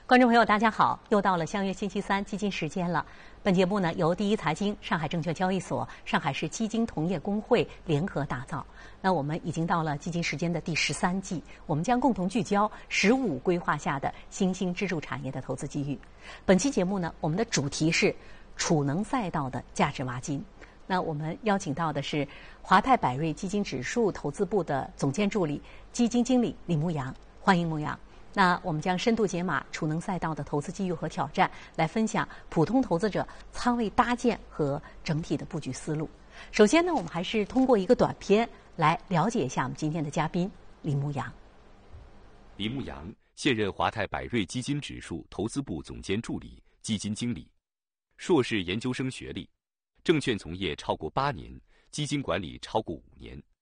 观众朋友，大家好，又到了相约星期三基金时间了。本节目呢由第一财经、上海证券交易所、上海市基金同业工会联合打造。那我们已经到了基金时间的第13季，我们将共同聚焦“15”规划下的新兴支柱产业的投资机遇。本期节目呢，我们的主题是储能赛道的价值挖金。那我们邀请到的是华泰柏瑞基金指数投资部的总监助理、基金经理李牧阳，欢迎牧阳。那我们将深度解码储能赛道的投资机遇和挑战，来分享普通投资者仓位搭建和整体的布局思路。首先呢，我们还是通过一个短片来了解一下我们今天的嘉宾李牧阳。 李牧阳现任华泰柏瑞基金指数投资部总监助理、基金经理，硕士研究生学历，证券从业超过8年，基金管理超过5年，